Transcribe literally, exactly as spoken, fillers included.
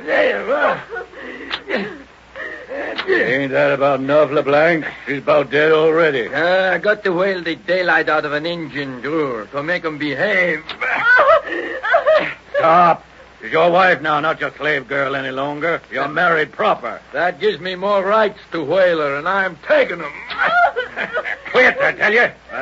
There you are. Ain't that about enough, LeBlanc? She's about dead already. Uh, I got to whale the daylight out of an engine, Drew, to make 'em behave. Stop. She's your wife now, not your slave girl any longer. You're married proper. That gives me more rights to whale her, and I'm taking 'em. Quit, I tell you.